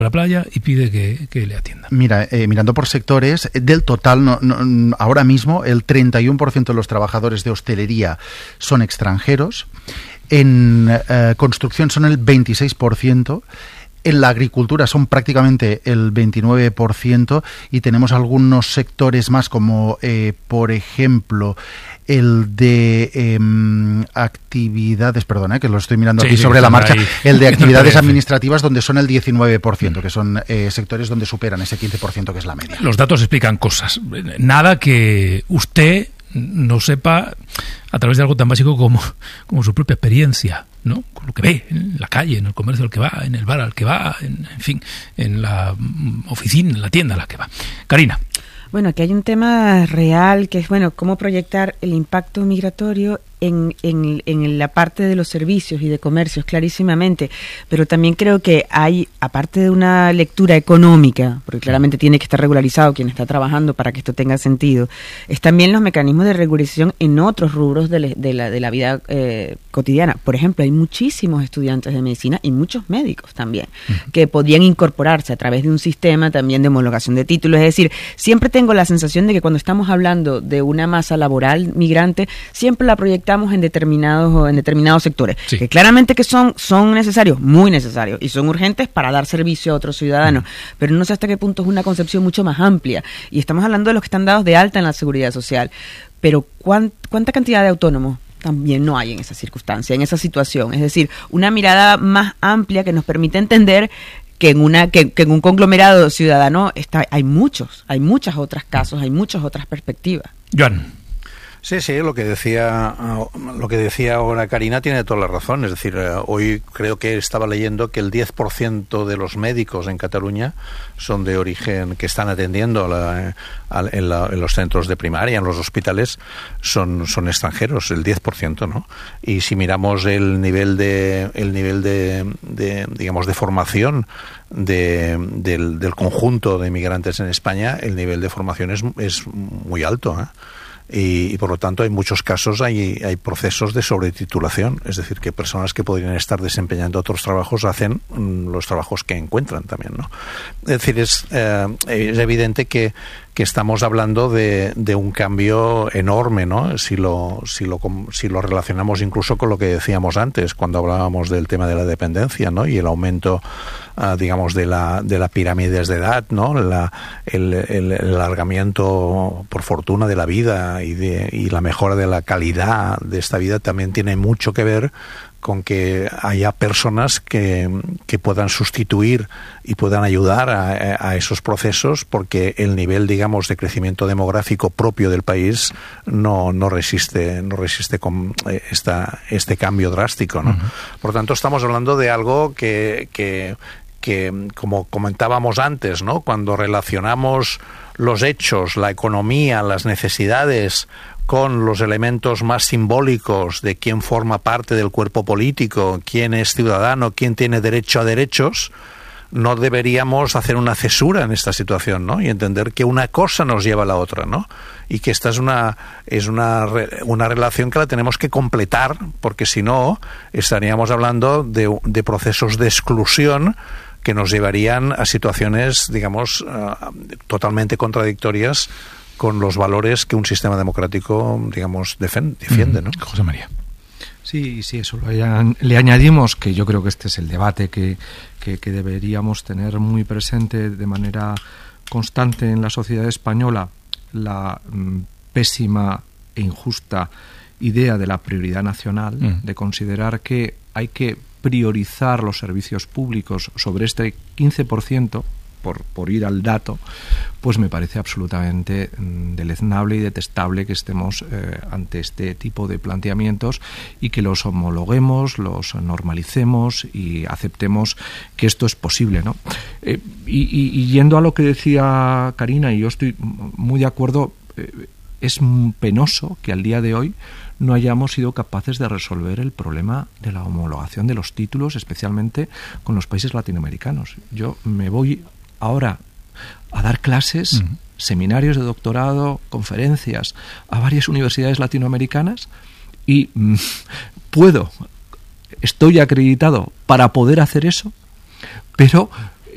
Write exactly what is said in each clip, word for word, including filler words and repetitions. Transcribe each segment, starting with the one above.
la playa y pide que, que le atiendan. Mira, eh, mirando por sectores, del total, no, no, ahora mismo el treinta y uno por ciento de los trabajadores de hostelería son extranjeros, en eh, construcción son el veintiséis por ciento, en la agricultura son prácticamente el veintinueve por ciento y tenemos algunos sectores más como, eh, por ejemplo, el de eh, actividades, perdona, eh, que lo estoy mirando sí, aquí sí, sobre la marcha, ahí. El de actividades administrativas donde son el diecinueve por ciento, que son eh, sectores donde superan ese quince por ciento que es la media. Los datos explican cosas. Nada que usted no sepa a través de algo tan básico como, como su propia experiencia, ¿no? Con lo que ve en la calle, en el comercio al que va, en el bar al que va, en, en fin, en la oficina, en la tienda a la que va. Karina. Bueno, aquí hay un tema real que es, bueno, cómo proyectar el impacto migratorio en, en, en la parte de los servicios y de comercios, clarísimamente, pero también creo que hay, aparte de una lectura económica, porque claramente tiene que estar regularizado quien está trabajando para que esto tenga sentido, es también los mecanismos de regularización en otros rubros de, le, de, la, de la vida eh, cotidiana. Por ejemplo, hay muchísimos estudiantes de medicina y muchos médicos también, uh-huh. que podrían incorporarse a través de un sistema también de homologación de títulos. Es decir, siempre tengo la sensación de que cuando estamos hablando de una masa laboral migrante, siempre la proyectamos en determinados en determinados sectores, sí. que claramente que son son necesarios, muy necesarios, y son urgentes para dar servicio a otros ciudadanos, mm. pero no sé hasta qué punto es una concepción mucho más amplia, y estamos hablando de los que están dados de alta en la seguridad social, pero ¿cuán, ¿cuánta cantidad de autónomos también no hay en esa circunstancia, en esa situación? Es decir, una mirada más amplia que nos permite entender que en una que, que en un conglomerado ciudadano está hay muchos, hay muchas otras casos, hay muchas otras perspectivas. Joan. Sí, sí, lo que decía lo que decía ahora Karina tiene toda la razón. Es decir, hoy creo que estaba leyendo que el diez por ciento de los médicos en Cataluña son de origen, que están atendiendo a la, a, en, la, en los centros de primaria, en los hospitales, son, son extranjeros, el diez por ciento, ¿no? Y si miramos el nivel de, el nivel de, de digamos, de formación de, del, del conjunto de migrantes en España, el nivel de formación es, es muy alto, ¿eh? Y, y por lo tanto, en muchos casos hay, hay procesos de sobretitulación, es decir, que personas que podrían estar desempeñando otros trabajos hacen mm, los trabajos que encuentran también, ¿no? Es decir, es, eh, es evidente que, que estamos hablando de, de un cambio enorme, ¿no? Si lo, si lo, si lo relacionamos incluso con lo que decíamos antes, cuando hablábamos del tema de la dependencia, ¿no? Y el aumento, uh, digamos, de la, de la pirámides de edad, ¿no? La, el, el, el alargamiento, por fortuna, de la vida y, de, y la mejora de la calidad de esta vida también tiene mucho que ver con que haya personas que, que puedan sustituir y puedan ayudar a, a esos procesos, porque el nivel, digamos, de crecimiento demográfico propio del país no, no resiste no resiste con esta, este cambio drástico, ¿no? Uh-huh. Por lo tanto, estamos hablando de algo que, que, que, como comentábamos antes, ¿no? Cuando relacionamos los hechos, la economía, las necesidades con los elementos más simbólicos de quién forma parte del cuerpo político, quién es ciudadano, quién tiene derecho a derechos, no deberíamos hacer una cesura en esta situación, ¿no? Y entender que una cosa nos lleva a la otra, ¿no? Y que esta es una es una una relación que la tenemos que completar, porque si no estaríamos hablando de, de procesos de exclusión que nos llevarían a situaciones, digamos, uh, totalmente contradictorias con los valores que un sistema democrático, digamos, defiende, defiende, ¿no? José María. Sí, sí, eso le, le añadimos que yo creo que este es el debate que, que, que deberíamos tener muy presente de manera constante en la sociedad española, la mm, pésima e injusta idea de la prioridad nacional, mm. de considerar que hay que priorizar los servicios públicos sobre este quince por ciento, Por, por ir al dato, pues me parece absolutamente mm, deleznable y detestable que estemos eh, ante este tipo de planteamientos y que los homologuemos, los normalicemos y aceptemos que esto es posible, ¿no? Eh, y, y, y yendo a lo que decía Karina, y yo estoy muy de acuerdo, eh, es penoso que al día de hoy no hayamos sido capaces de resolver el problema de la homologación de los títulos, especialmente con los países latinoamericanos. Yo me voy ahora a dar clases, uh-huh. seminarios de doctorado, conferencias a varias universidades latinoamericanas y mm, puedo, estoy acreditado para poder hacer eso, pero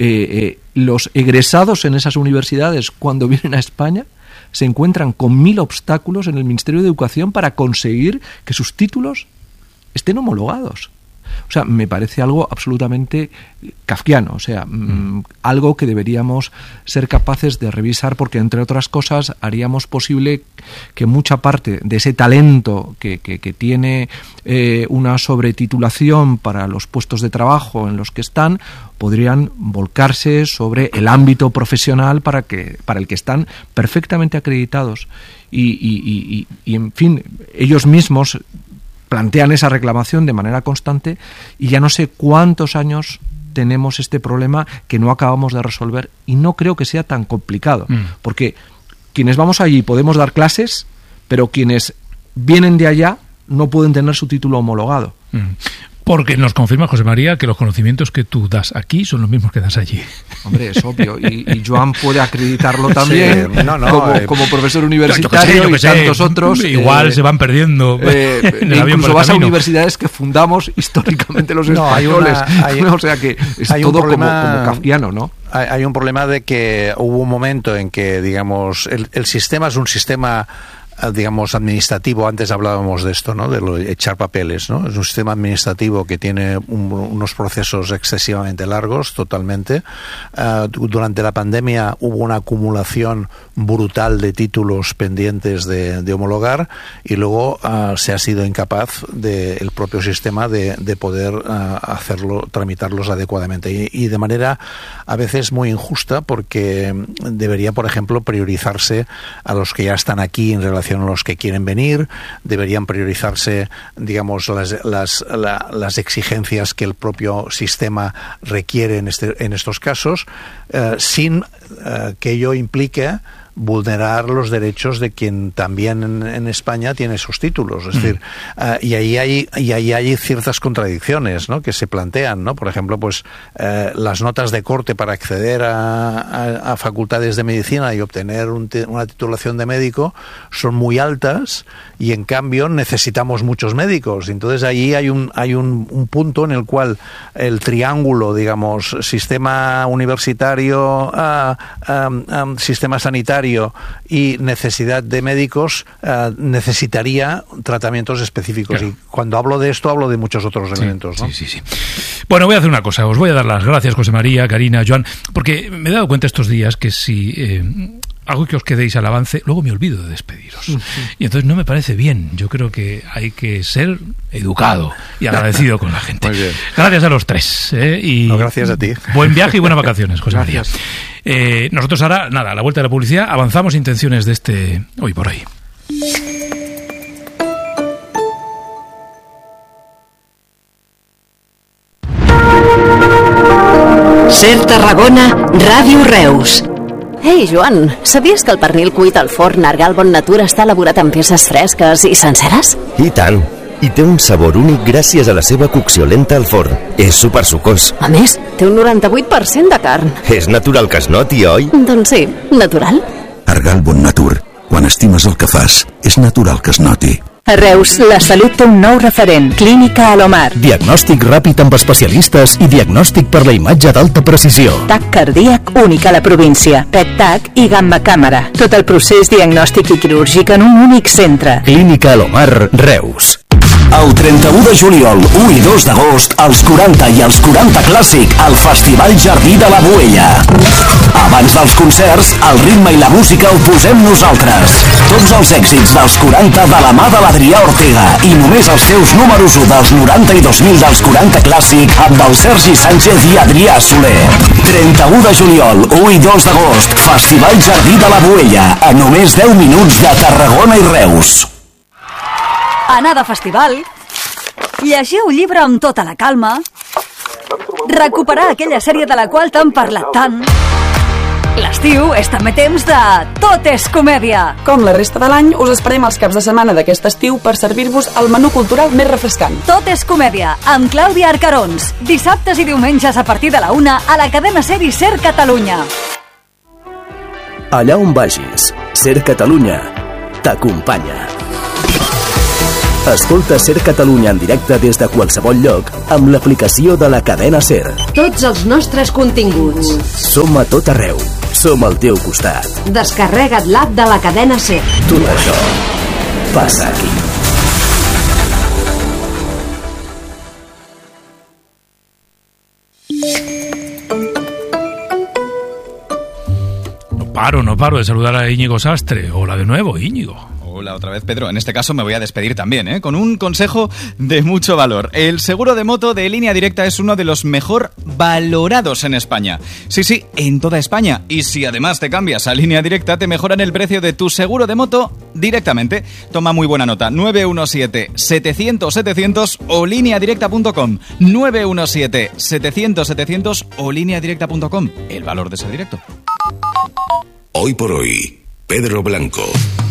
eh, los egresados en esas universidades, cuando vienen a España, se encuentran con mil obstáculos en el Ministerio de Educación para conseguir que sus títulos estén homologados. O sea, me parece algo absolutamente kafkiano, o sea, mm. mmm, algo que deberíamos ser capaces de revisar, porque entre otras cosas haríamos posible que mucha parte de ese talento que, que, que tiene eh, una sobretitulación para los puestos de trabajo en los que están, podrían volcarse sobre el ámbito profesional para que para el que están perfectamente acreditados y, y, y, y en fin, ellos mismos plantean esa reclamación de manera constante y ya no sé cuántos años tenemos este problema que no acabamos de resolver, y no creo que sea tan complicado, mm. porque quienes vamos allí podemos dar clases, pero quienes vienen de allá no pueden tener su título homologado. Mm. Porque nos confirma, José María, que los conocimientos que tú das aquí son los mismos que das allí. Hombre, es obvio. Y, y Joan puede acreditarlo también, sí, no, no, como, eh, como profesor universitario, yo que sé, yo que y tantos sé. otros. Igual eh, se van perdiendo. Eh, en el incluso vas a universidades que fundamos históricamente los no, españoles. Hay una, hay, o sea que es todo problema, como, como kafkiano, ¿no? Hay, hay un problema de que hubo un momento en que, digamos, el, el sistema es un sistema, digamos, administrativo. Antes hablábamos de esto, ¿no? De lo de echar papeles, ¿no? Es un sistema administrativo que tiene un, unos procesos excesivamente largos, totalmente. Uh, durante la pandemia hubo una acumulación brutal de títulos pendientes de, de homologar, y luego uh, se ha sido incapaz del de propio sistema de, de poder uh, hacerlo, tramitarlos adecuadamente, y, y de manera a veces muy injusta, porque debería, por ejemplo, priorizarse a los que ya están aquí en relación a los que quieren venir. Deberían priorizarse, digamos, las, las, la, las exigencias que el propio sistema requiere en, este, en estos casos, eh, sin eh, que ello implique vulnerar los derechos de quien también en, en España tiene sus títulos. Es mm. decir, uh, y ahí hay y ahí hay ciertas contradicciones, ¿no?, que se plantean, ¿no? Por ejemplo, pues uh, las notas de corte para acceder a, a, a facultades de medicina y obtener un una titulación de médico son muy altas, y en cambio necesitamos muchos médicos. Entonces ahí hay un hay un, un punto en el cual el triángulo, digamos, sistema universitario, uh, um, um, sistema sanitario y necesidad de médicos, uh, necesitaría tratamientos específicos. Claro. Y cuando hablo de esto, hablo de muchos otros sí, elementos, ¿no? Sí, sí, sí. Bueno, voy a hacer una cosa. Os voy a dar las gracias, José María, Karina, Joan, porque me he dado cuenta estos días que si eh, hago que os quedéis al avance, luego me olvido de despediros. Uh-huh. Y entonces no me parece bien. Yo creo que hay que ser educado y agradecido con la gente. Muy bien. Gracias a los tres. ¿eh? Y no, gracias a ti. Buen viaje y buenas vacaciones, José María. Eh, nosotros ahora, nada, a la vuelta de la publicidad, avanzamos intenciones de este Hoy por Hoy. Ser Tarragona, Ràdio Reus. Ei, Joan, sabies que el pernil cuit al forn Argal Bon Natura està elaborat amb peces fresques i senceres? I tant! I té un sabor únic gràcies a la seva cocció lenta al forn. És supersucós. A més, té un noranta-vuit per cent de carn. És natural que es noti, oi? Doncs sí, natural. Argal Bon Natur. Quan estimes el que fas, és natural que es noti. A Reus, la salut té un nou referent, Clínica Alomar. Diagnòstic ràpid amb especialistes i diagnòstic per la imatge d'alta precisió. TAC cardíac únic a la província, P E T-TAC i gamma càmera. Tot el procés diagnòstic i quirúrgic en un únic centre. Clínica Alomar, Reus. El trenta-u de juliol, u i dos d'agost, els quaranta i els quaranta Clàssic al Festival Jardí de la Boella. Abans dels concerts, el ritme i la música ho posem nosaltres. Tots els èxits dels quaranta de la mà de l'Adrià Ortega i només els seus números u dels noranta i dos mil dels quaranta Clàssic amb el Sergi Sánchez i Adrià Soler. trenta-u de juliol, u i dos d'agost, Festival Jardí de la Boella, a només deu minuts de Tarragona i Reus. Anar de festival, llegir un llibre amb tota la calma, recuperar aquella sèrie de la qual t'han parlat tant. L'estiu és també temps de Tot és Comèdia. Com la resta de l'any, us esperem els caps de setmana d'aquest estiu per servir-vos el menú cultural més refrescant. Tot és Comèdia, amb Clàudia Arcarons. Dissabtes i diumenges a partir de la una a la cadena SER i SER Catalunya. Allà on vagis, SER Catalunya t'acompanya. Escolta Ser Catalunya en directe des de qualsevol lloc amb l'aplicació de la cadena Ser. Tots els nostres continguts. Som a tot arreu. Som al teu costat. Descarrega't l'app de la cadena Ser. Tot això passa aquí. No paro, no paro de saludar a Íñigo Sastre. Hola de nuevo, Íñigo. Hola otra vez, Pedro. En este caso me voy a despedir también, ¿eh? Con un consejo de mucho valor. El seguro de moto de Línea Directa es uno de los mejor valorados en España. Sí, sí, en toda España. Y si además te cambias a Línea Directa, te mejoran el precio de tu seguro de moto directamente. Toma muy buena nota. nueve uno siete, setecientos, setecientos o línea directa punto com. nueve uno siete, setecientos, setecientos o línea directa punto com. El valor de ser directo. Hoy por hoy, Pedro Blanco.